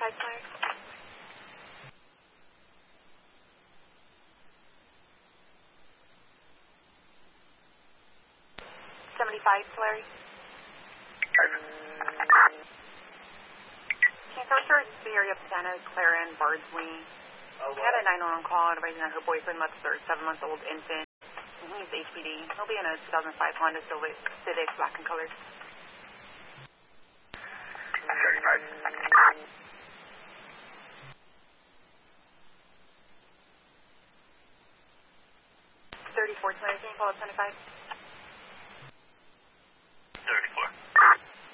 75 Claire. 75 Larry. Can you search the area of Santa Clara and Bardsley? We had a 911 call advising that her boyfriend left their 7-month-old infant. He's HPD. He'll be in a 2005 Honda Civic, black in color. 34 Claire, can you call up 25?